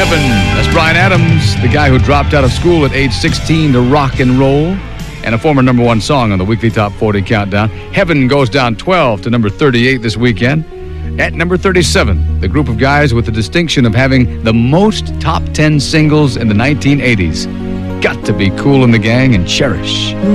Heaven. That's Bryan Adams, the guy who dropped out of school at age 16 to rock and roll, and a former number one song on the weekly Top 40 Countdown. Heaven goes down 12 to number 38 this weekend. At number 37, the group of guys with the distinction of having the most top 10 singles in the 1980s. Got to Be Cool in the Gang and Cherish.